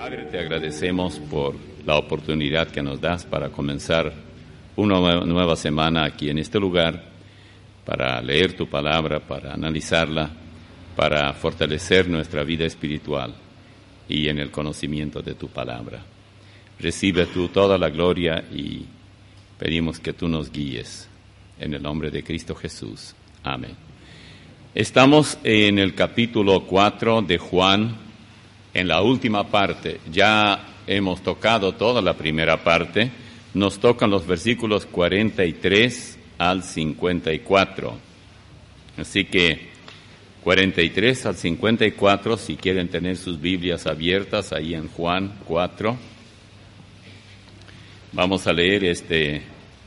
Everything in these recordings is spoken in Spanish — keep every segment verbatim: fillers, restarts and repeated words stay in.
Padre, te agradecemos por la oportunidad que nos das para comenzar una nueva semana aquí en este lugar, para leer tu palabra, para analizarla, para fortalecer nuestra vida espiritual y en el conocimiento de tu palabra. Recibe tú toda la gloria y pedimos que tú nos guíes en el nombre de Cristo Jesús. Amén. Estamos en el capítulo cuatro de Juan, en la última parte. Ya hemos tocado toda la primera parte. Nos tocan los versículos cuarenta y tres al cincuenta y cuatro. Así que cuarenta y tres al cincuenta y cuatro, si quieren tener sus Biblias abiertas ahí en Juan cuatro. Vamos a leer este,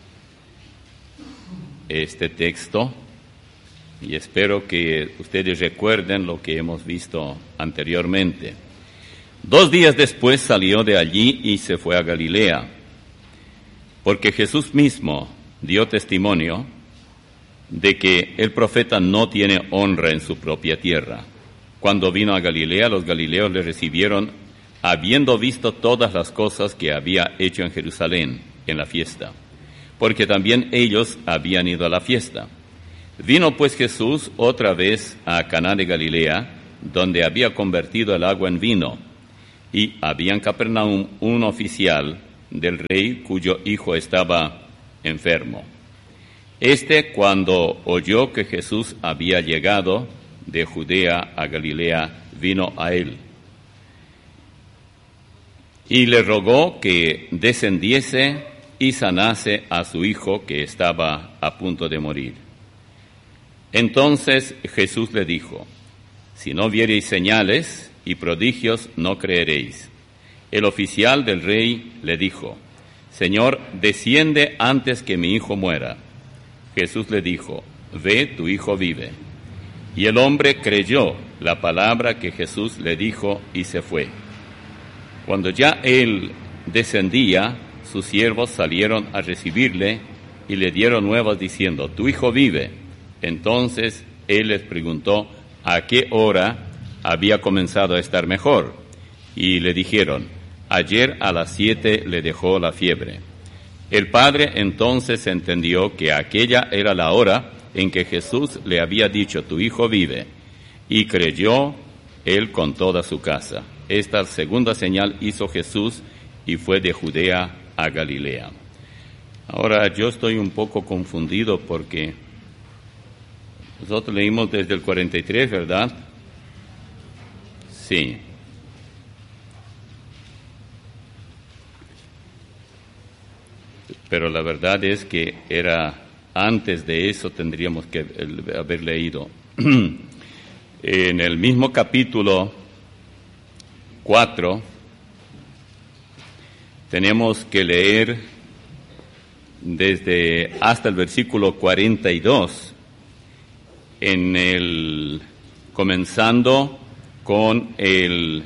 este texto y espero que ustedes recuerden lo que hemos visto anteriormente. Dos días después salió de allí y se fue a Galilea, porque Jesús mismo dio testimonio de que el profeta no tiene honra en su propia tierra. Cuando vino a Galilea, los galileos le recibieron, habiendo visto todas las cosas que había hecho en Jerusalén en la fiesta, porque también ellos habían ido a la fiesta. Vino pues Jesús otra vez a Caná de Galilea, donde había convertido el agua en vino, y había en Capernaum un oficial del rey cuyo hijo estaba enfermo. Este, cuando oyó que Jesús había llegado de Judea a Galilea, vino a él y le rogó que descendiese y sanase a su hijo que estaba a punto de morir. Entonces Jesús le dijo: si no viereis señales y prodigios, no creeréis. El oficial del rey le dijo: Señor, desciende antes que mi hijo muera. Jesús le dijo: ve, tu hijo vive. Y el hombre creyó la palabra que Jesús le dijo y se fue. Cuando ya él descendía, sus siervos salieron a recibirle y le dieron nuevas diciendo: tu hijo vive. Entonces él les preguntó a qué hora había comenzado a estar mejor. Y le dijeron: ayer a las siete le dejó la fiebre. El padre entonces entendió que aquella era la hora en que Jesús le había dicho: tu hijo vive, y creyó él con toda su casa. Esta segunda señal hizo Jesús y fue de Judea a Galilea. Ahora yo estoy un poco confundido porque nosotros leímos desde el cuarenta y tres, ¿verdad? Sí. Pero la verdad es que era antes de eso, tendríamos que haber leído. En el mismo capítulo cuatro, tenemos que leer desde hasta el versículo cuarenta y dos, en el, comenzando con el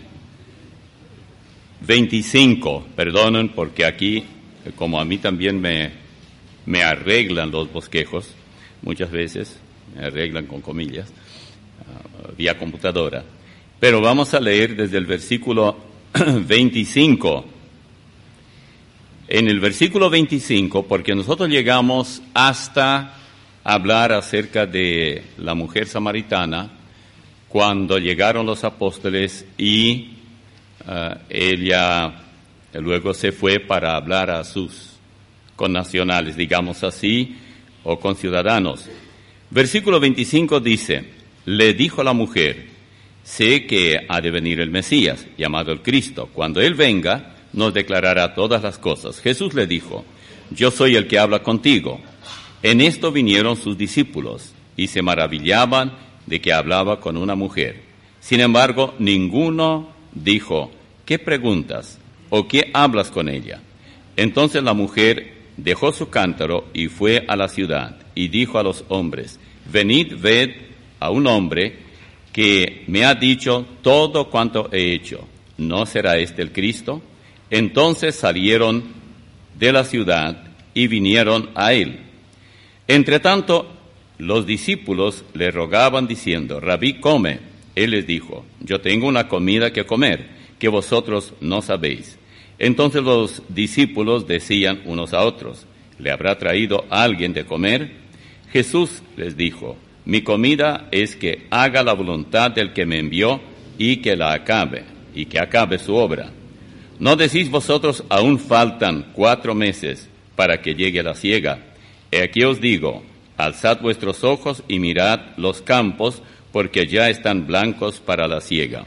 veinticinco, perdonen porque aquí, como a mí también me, me arreglan los bosquejos, muchas veces me arreglan con comillas, uh, vía computadora. Pero vamos a leer desde el versículo veinticinco. En el versículo veinticinco, porque nosotros llegamos hasta hablar acerca de la mujer samaritana, cuando llegaron los apóstoles y uh, ella luego se fue para hablar a sus connacionales, digamos así, o conciudadanos. Versículo veinticinco dice: le dijo la mujer: sé que ha de venir el Mesías, llamado el Cristo. Cuando él venga, nos declarará todas las cosas. Jesús le dijo: yo soy el que habla contigo. En esto vinieron sus discípulos y se maravillaban de que hablaba con una mujer. Sin embargo, ninguno dijo: ¿qué preguntas? ¿O qué hablas con ella? Entonces la mujer dejó su cántaro y fue a la ciudad y dijo a los hombres: venid, ved a un hombre que me ha dicho todo cuanto he hecho. ¿No será este el Cristo? Entonces salieron de la ciudad y vinieron a él. Entre tanto, los discípulos le rogaban diciendo: Rabí, come. Él les dijo: yo tengo una comida que comer que vosotros no sabéis. Entonces los discípulos decían unos a otros, ¿le habrá traído alguien de comer? Jesús les dijo, mi comida es que haga la voluntad del que me envió y que la acabe, y que acabe su obra. ¿No decís vosotros, aún faltan cuatro meses para que llegue la siega? He aquí os digo, alzad vuestros ojos y mirad los campos, porque ya están blancos para la siega.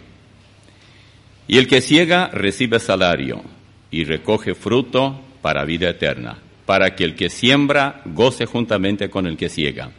Y el que siega recibe salario, y recoge fruto para vida eterna, para que el que siembra goce juntamente con el que siega.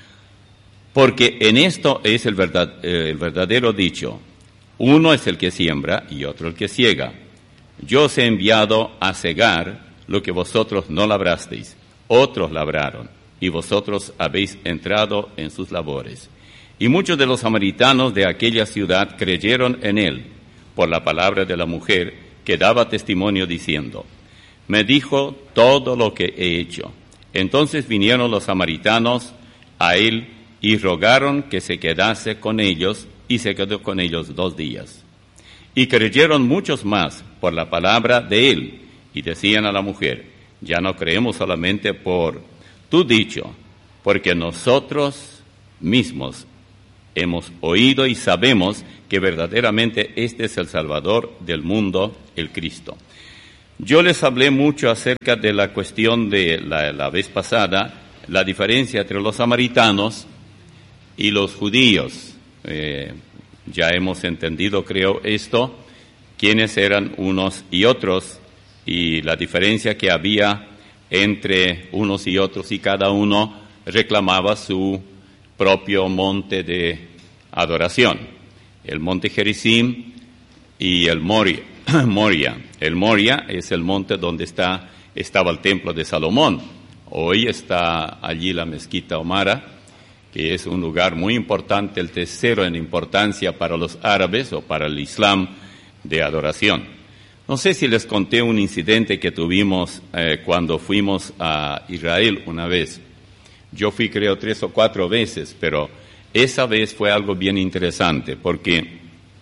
Porque en esto es el, verdad, eh, el verdadero dicho, uno es el que siembra y otro el que siega. Yo os he enviado a segar lo que vosotros no labrasteis, otros labraron, y vosotros habéis entrado en sus labores. Y muchos de los samaritanos de aquella ciudad creyeron en él, por la palabra de la mujer, que daba testimonio diciendo, me dijo todo lo que he hecho. Entonces vinieron los samaritanos a él y rogaron que se quedase con ellos, y se quedó con ellos dos días. Y creyeron muchos más por la palabra de él, y decían a la mujer, ya no creemos solamente por tu dicho, porque nosotros mismos hemos oído y sabemos que verdaderamente este es el Salvador del mundo, el Cristo. Yo les hablé mucho acerca de la cuestión de la, la vez pasada, la diferencia entre los samaritanos y los judíos. Eh, ya hemos entendido, creo, esto, quiénes eran unos y otros, y la diferencia que había entre unos y otros, y cada uno reclamaba su propio monte de adoración, el monte Gerizim y el Moria. Moria. El Moria es el monte donde está, estaba el templo de Salomón. Hoy está allí la mezquita Omara, que es un lugar muy importante, el tercero en importancia para los árabes o para el Islam de adoración. No sé si les conté un incidente que tuvimos eh, cuando fuimos a Israel una vez. Yo fui creo tres o cuatro veces, pero esa vez fue algo bien interesante porque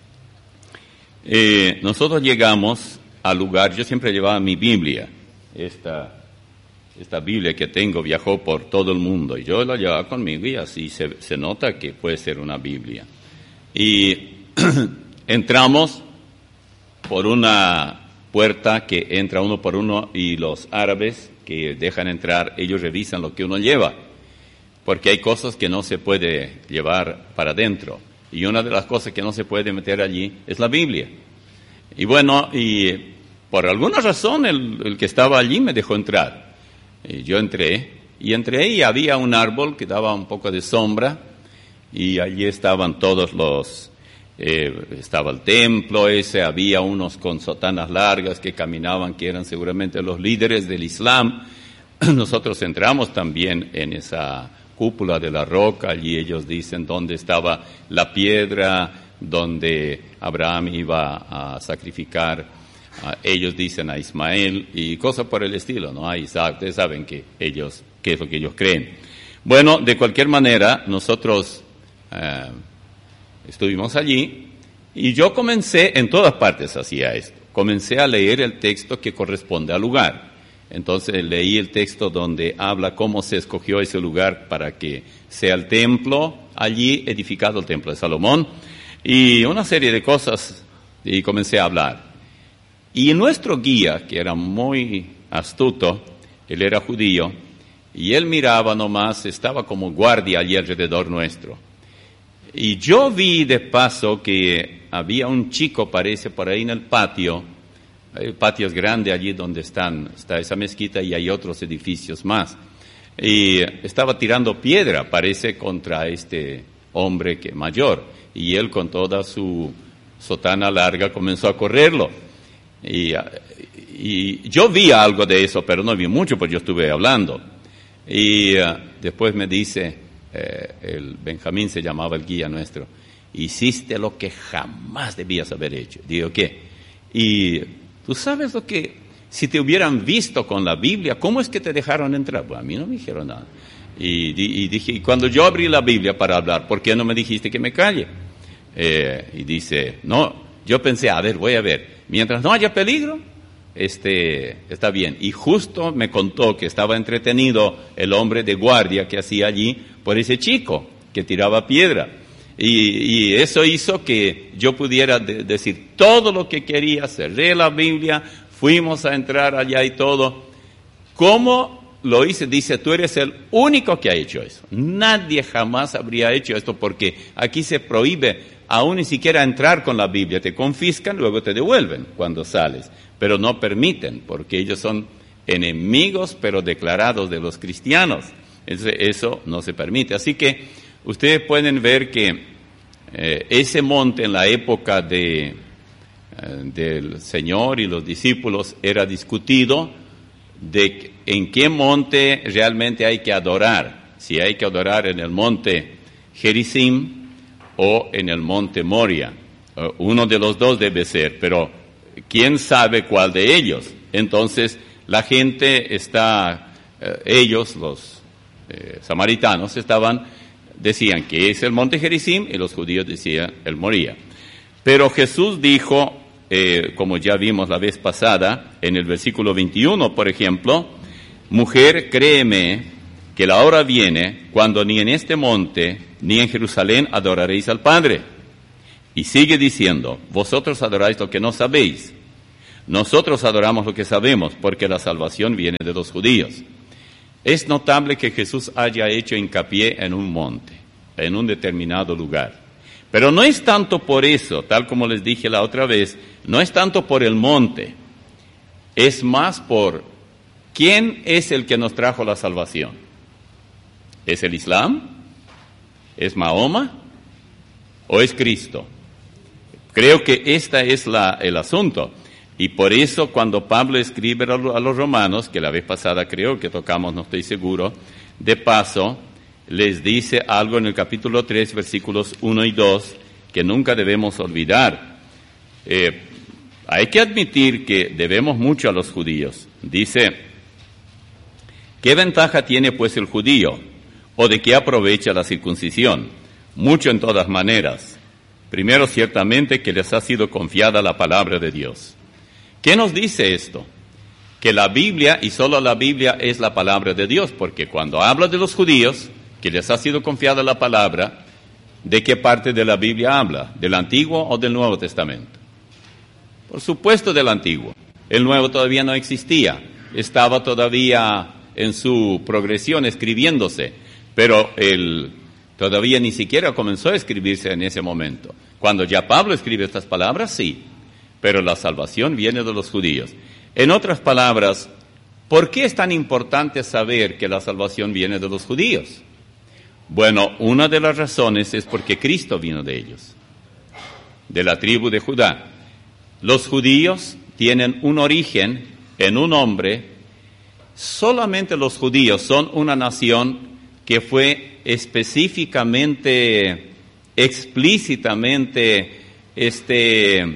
eh, nosotros llegamos al lugar, yo siempre llevaba mi Biblia, esta, esta Biblia que tengo viajó por todo el mundo y yo la llevaba conmigo y así se, se nota que puede ser una Biblia. Y entramos por una puerta que entra uno por uno y los árabes que dejan entrar, ellos revisan lo que uno lleva, porque hay cosas que no se puede llevar para adentro. Y una de las cosas que no se puede meter allí es la Biblia. Y bueno, y por alguna razón el, el que estaba allí me dejó entrar. Y yo entré, y entré y había un árbol que daba un poco de sombra, y allí estaban todos los... Eh, estaba el templo ese, había unos con sotanas largas que caminaban, que eran seguramente los líderes del Islam. Nosotros entramos también en esa cúpula de la roca, allí ellos dicen dónde estaba la piedra donde Abraham iba a sacrificar, a, ellos dicen a Ismael y cosas por el estilo, ¿no? A Isaac, ustedes saben que ellos, qué es lo que ellos creen. Bueno, de cualquier manera, nosotros eh, estuvimos allí y yo comencé, en todas partes hacía esto, comencé a leer el texto que corresponde al lugar. Entonces leí el texto donde habla cómo se escogió ese lugar para que sea el templo, allí edificado el templo de Salomón, y una serie de cosas, y comencé a hablar. Y nuestro guía, que era muy astuto, él era judío, y él miraba nomás, estaba como guardia allí alrededor nuestro. Y yo vi de paso que había un chico, parece, por ahí en el patio. El patio es grande allí donde están, está esa mezquita y hay otros edificios más. Y estaba tirando piedra, parece, contra este hombre que mayor. Y él con toda su sotana larga comenzó a correrlo. Y, y yo vi algo de eso, pero no vi mucho porque yo estuve hablando. Y uh, después me dice, eh, el Benjamín se llamaba el guía nuestro, hiciste lo que jamás debías haber hecho. Digo, ¿qué? Y tú sabes lo que, si te hubieran visto con la Biblia, ¿cómo es que te dejaron entrar? Pues a mí no me dijeron nada. Y, y dije, y cuando yo abrí la Biblia para hablar, ¿por qué no me dijiste que me calle? Eh, y dice, no, yo pensé, a ver, voy a ver, mientras no haya peligro, este, está bien. Y justo me contó que estaba entretenido el hombre de guardia que hacía allí por ese chico que tiraba piedra. Y, y eso hizo que yo pudiera de, decir todo lo que quería, cerré la Biblia, fuimos a entrar allá y todo. ¿Cómo lo hice? Dice, tú eres el único que ha hecho eso. Nadie jamás habría hecho esto porque aquí se prohíbe aún ni siquiera entrar con la Biblia. Te confiscan, luego te devuelven cuando sales. Pero no permiten porque ellos son enemigos pero declarados de los cristianos. Entonces, eso no se permite. Así que ustedes pueden ver que eh, ese monte en la época de, eh, del Señor y los discípulos era discutido de en qué monte realmente hay que adorar. Si hay que adorar en el monte Gerizim o en el monte Moria. Uh, uno de los dos debe ser, pero ¿quién sabe cuál de ellos? Entonces la gente está, eh, ellos, los eh, samaritanos, estaban decían que es el monte Gerizim y los judíos decían el Moría. Pero Jesús dijo, eh, como ya vimos la vez pasada, en el versículo veintiuno, por ejemplo, mujer, créeme que la hora viene cuando ni en este monte ni en Jerusalén adoraréis al Padre. Y sigue diciendo, vosotros adoráis lo que no sabéis. Nosotros adoramos lo que sabemos, porque la salvación viene de los judíos. Es notable que Jesús haya hecho hincapié en un monte, en un determinado lugar. Pero no es tanto por eso, tal como les dije la otra vez, no es tanto por el monte, es más por quién es el que nos trajo la salvación. ¿Es el Islam? ¿Es Mahoma? ¿O es Cristo? Creo que este es la, el asunto. Y por eso cuando Pablo escribe a los romanos, que la vez pasada creo que tocamos, no estoy seguro, de paso, les dice algo en el capítulo tres, versículos uno y dos, que nunca debemos olvidar. Eh, hay que admitir que debemos mucho a los judíos. Dice, ¿qué ventaja tiene pues el judío? ¿O de qué aprovecha la circuncisión? Mucho en todas maneras. Primero, ciertamente, que les ha sido confiada la palabra de Dios. ¿Qué nos dice esto? Que la Biblia, y solo la Biblia, es la palabra de Dios, porque cuando habla de los judíos, que les ha sido confiada la palabra, ¿de qué parte de la Biblia habla? ¿Del Antiguo o del Nuevo Testamento? Por supuesto del Antiguo. El Nuevo todavía no existía, estaba todavía en su progresión escribiéndose, pero el, todavía ni siquiera comenzó a escribirse en ese momento. Cuando ya Pablo escribe estas palabras, sí. Pero la salvación viene de los judíos. En otras palabras, ¿por qué es tan importante saber que la salvación viene de los judíos? Bueno, una de las razones es porque Cristo vino de ellos, de la tribu de Judá. Los judíos tienen un origen en un hombre. Solamente los judíos son una nación que fue específicamente, explícitamente, este...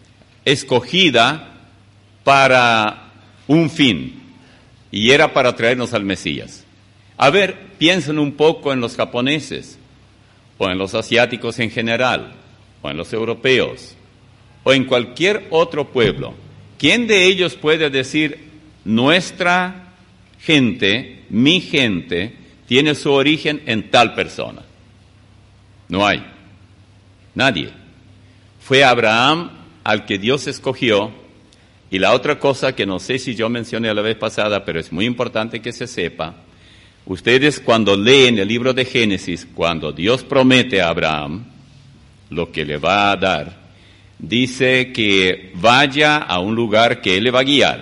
escogida para un fin, y era para traernos al Mesías. A ver, piensen un poco en los japoneses, o en los asiáticos en general, o en los europeos, o en cualquier otro pueblo. ¿Quién de ellos puede decir, nuestra gente, mi gente, tiene su origen en tal persona? No hay. Nadie. Fue Abraham al que Dios escogió. Y la otra cosa que no sé si yo mencioné la vez pasada, pero es muy importante que se sepa, ustedes cuando leen el libro de Génesis, cuando Dios promete a Abraham lo que le va a dar, dice que vaya a un lugar que Él le va a guiar.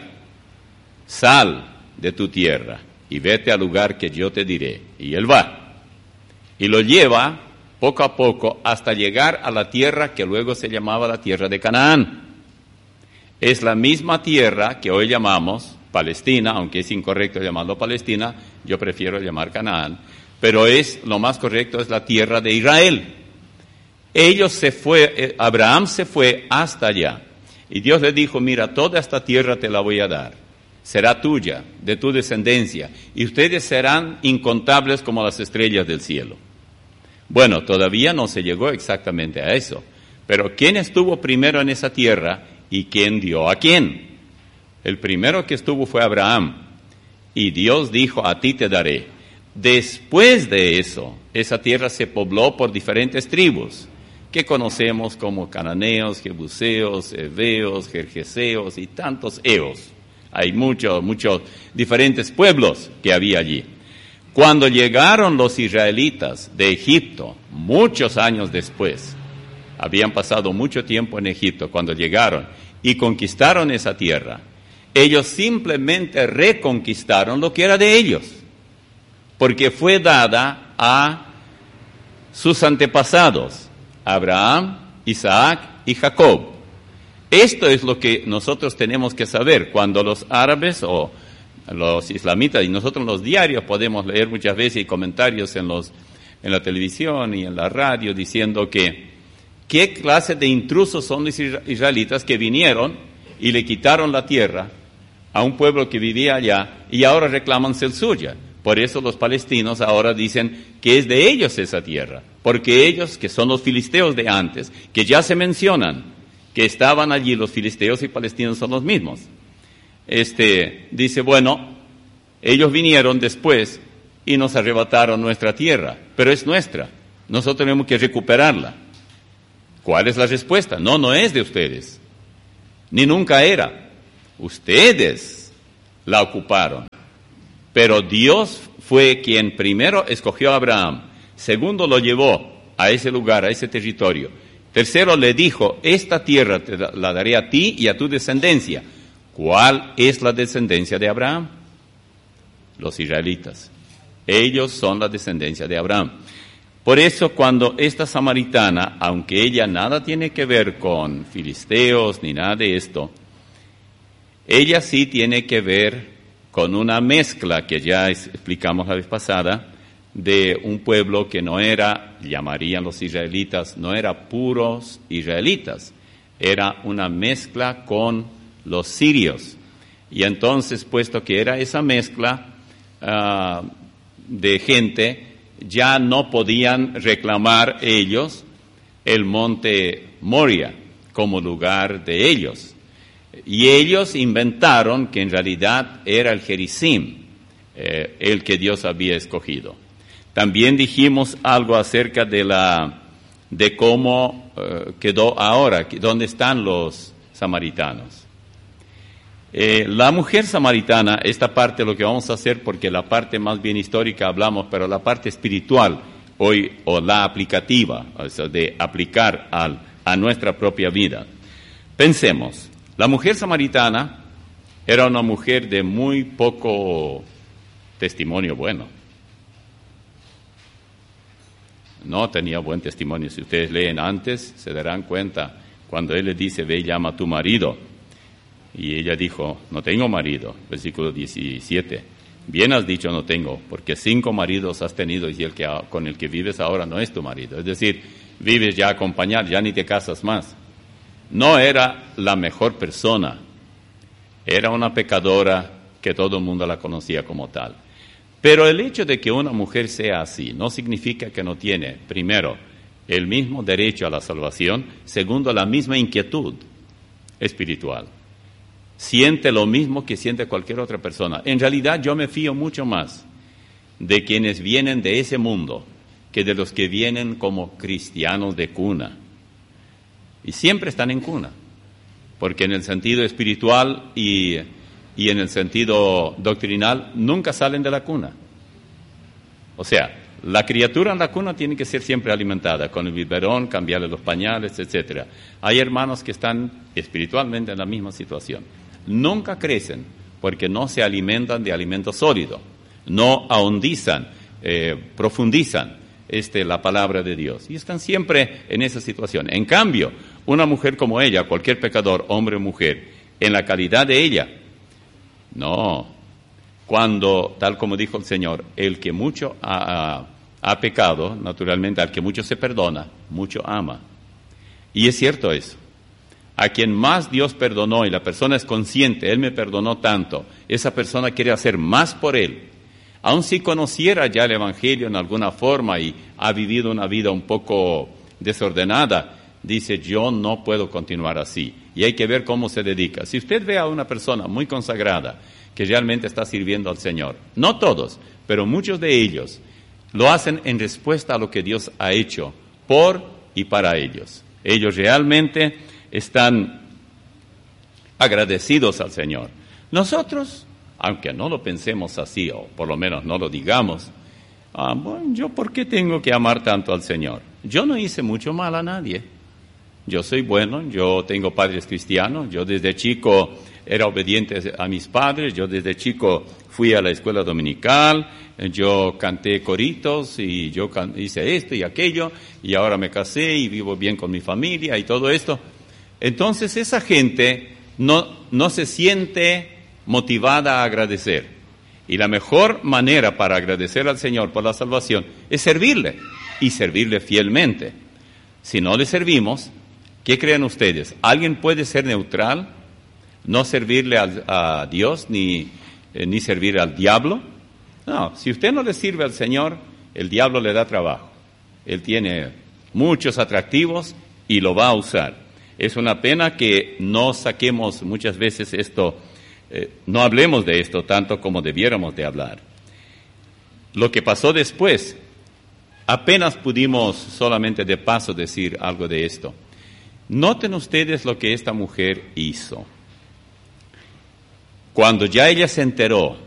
Sal de tu tierra y vete al lugar que yo te diré. Y Él va. Y lo lleva poco a poco hasta llegar a la tierra que luego se llamaba la tierra de Canaán. Es la misma tierra que hoy llamamos Palestina, aunque es incorrecto llamarlo Palestina, yo prefiero llamar Canaán, pero es, lo más correcto es la tierra de Israel. Ellos se fue, Abraham se fue hasta allá, y Dios le dijo, mira, toda esta tierra te la voy a dar, será tuya, de tu descendencia, y ustedes serán incontables como las estrellas del cielo. Bueno, todavía no se llegó exactamente a eso, Pero ¿quién estuvo primero en esa tierra y quién dio a quién? El primero que estuvo fue Abraham. Y Dios dijo, a ti te daré. Después de eso, esa tierra se pobló por diferentes tribus, que conocemos como cananeos, jebuseos, heveos, gergeseos y tantos eos. Hay muchos, muchos diferentes pueblos que había allí. Cuando llegaron los israelitas de Egipto, muchos años después, habían pasado mucho tiempo en Egipto, cuando llegaron y conquistaron esa tierra, ellos simplemente reconquistaron lo que era de ellos, porque fue dada a sus antepasados, Abraham, Isaac y Jacob. Esto es lo que nosotros tenemos que saber cuando los árabes o los islamitas, y nosotros en los diarios podemos leer muchas veces y comentarios en, los, en la televisión y en la radio diciendo que qué clase de intrusos son los israelitas que vinieron y le quitaron la tierra a un pueblo que vivía allá y ahora reclaman ser suya. Por eso los palestinos ahora dicen que es de ellos esa tierra, porque ellos, que son los filisteos de antes, que ya se mencionan, que estaban allí, los filisteos y palestinos son los mismos. Este, dice, bueno, ellos vinieron después y nos arrebataron nuestra tierra, pero es nuestra, nosotros tenemos que recuperarla. ¿Cuál es la respuesta? No, no es de ustedes, ni nunca era. Ustedes la ocuparon, pero Dios fue quien primero escogió a Abraham, segundo lo llevó a ese lugar, a ese territorio, tercero le dijo, esta tierra te la daré a ti y a tu descendencia. ¿Cuál es la descendencia de Abraham? Los israelitas. Ellos son la descendencia de Abraham. Por eso cuando esta samaritana, aunque ella nada tiene que ver con filisteos ni nada de esto, ella sí tiene que ver con una mezcla que ya explicamos la vez pasada, de un pueblo que no era, llamarían los israelitas, no era puros israelitas, era una mezcla con los sirios. Y entonces, puesto que era esa mezcla uh, de gente, ya no podían reclamar ellos el monte Moria como lugar de ellos. Y ellos inventaron que en realidad era el Gerizim, eh, el que Dios había escogido. También dijimos algo acerca de la de cómo uh, quedó ahora, dónde están los samaritanos. Eh, la mujer samaritana, esta parte lo que vamos a hacer, porque la parte más bien histórica hablamos, pero la parte espiritual hoy, o la aplicativa, o sea, de aplicar al, a nuestra propia vida. Pensemos, la mujer samaritana era una mujer de muy poco testimonio bueno. No tenía buen testimonio. Si ustedes leen antes, se darán cuenta cuando él le dice, ve y llama a tu marido. Y ella dijo, no tengo marido. Versículo diecisiete. Bien has dicho, no tengo, porque cinco maridos has tenido y el que con el que vives ahora no es tu marido. Es decir, vives ya acompañado, ya ni te casas más. No era la mejor persona. Era una pecadora que todo el mundo la conocía como tal. Pero el hecho de que una mujer sea así no significa que no tiene, primero, el mismo derecho a la salvación, segundo, la misma inquietud espiritual. Siente lo mismo que siente cualquier otra persona. En realidad yo me fío mucho más de quienes vienen de ese mundo que de los que vienen como cristianos de cuna. Y siempre están en cuna, porque en el sentido espiritual y... y en el sentido doctrinal, nunca salen de la cuna. O sea, la criatura en la cuna tiene que ser siempre alimentada, con el biberón, cambiarle los pañales, etcétera. Hay hermanos que están espiritualmente en la misma situación. Nunca crecen, porque no se alimentan de alimento sólido, no ahondizan, eh, profundizan este, la palabra de Dios, y están siempre en esa situación. En cambio, una mujer como ella, cualquier pecador, hombre o mujer, en la calidad de ella, no, cuando, tal como dijo el Señor, el que mucho ha, ha, ha pecado, naturalmente, al que mucho se perdona, mucho ama. Y es cierto eso. A quien más Dios perdonó y la persona es consciente, Él me perdonó tanto, esa persona quiere hacer más por Él. Aun si conociera ya el Evangelio en alguna forma y ha vivido una vida un poco desordenada, dice, yo no puedo continuar así. Y hay que ver cómo se dedica. Si usted ve a una persona muy consagrada que realmente está sirviendo al Señor, no todos, pero muchos de ellos lo hacen en respuesta a lo que Dios ha hecho por y para ellos. Ellos realmente están agradecidos al Señor. Nosotros, aunque no lo pensemos así, o por lo menos no lo digamos, ah, bueno, ¿yo por qué tengo que amar tanto al Señor? Yo no hice mucho mal a nadie. Yo soy bueno, yo tengo padres cristianos, yo desde chico era obediente a mis padres, yo desde chico fui a la escuela dominical, yo canté coritos y yo can- hice esto y aquello, y ahora me casé y vivo bien con mi familia y todo esto. Entonces esa gente no, no se siente motivada a agradecer. Y la mejor manera para agradecer al Señor por la salvación es servirle, y servirle fielmente. Si no le servimos, ¿qué creen ustedes? ¿Alguien puede ser neutral? ¿No servirle a, a Dios ni, eh, ni servir al diablo? No, si usted no le sirve al Señor, el diablo le da trabajo. Él tiene muchos atractivos y lo va a usar. Es una pena que no saquemos muchas veces esto, eh, no hablemos de esto tanto como debiéramos de hablar. Lo que pasó después, apenas pudimos solamente de paso decir algo de esto. Noten ustedes lo que esta mujer hizo. Cuando ya ella se enteró